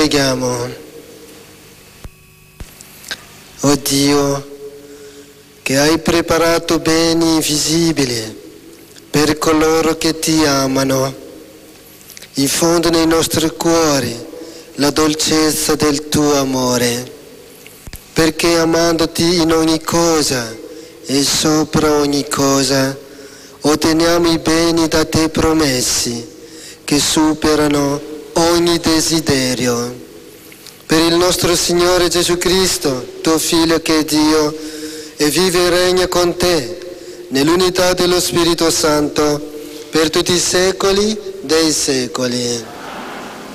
Preghiamo. O Dio, che hai preparato beni visibili per coloro che ti amano, infondi nei nostri cuori la dolcezza del tuo amore, perché amandoti in ogni cosa e sopra ogni cosa otteniamo i beni da te promessi che superano ogni desiderio. Per il nostro Signore Gesù Cristo, tuo Figlio che è Dio e vive e regna con te nell'unità dello Spirito Santo per tutti i secoli dei secoli.